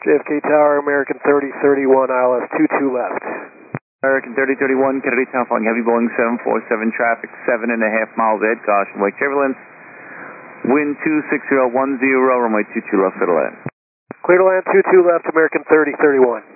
JFK Tower, American 3031, ILS 22 left. American 3031, Kennedy Tower, following heavy Boeing 747 traffic, 7.5 miles ahead, caution, wake turbulence. Wind 26010, runway 22 left for the land. Clear to land 22 left, American 3031.